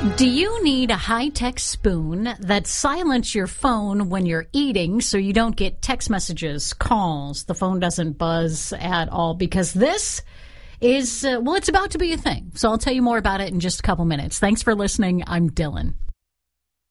Do you need a high-tech spoon that silence your phone when you're eating so you don't get text messages, calls, the phone doesn't buzz at all? Because this is, it's about to be a thing. So I'll tell you more about it in just a couple minutes. Thanks for listening. I'm Dylan.